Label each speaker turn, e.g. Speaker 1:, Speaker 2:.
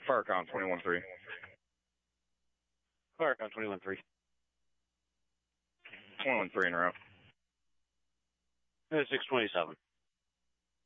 Speaker 1: Fire count 21-3.
Speaker 2: Fire count 21-3.
Speaker 1: 21-3 in a row.
Speaker 2: 627.